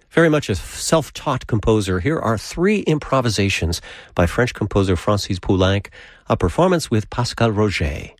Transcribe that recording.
Very much a self-taught composer. Here are 3 improvisations by French composer Francis Poulenc, a performance with Pascal Roger.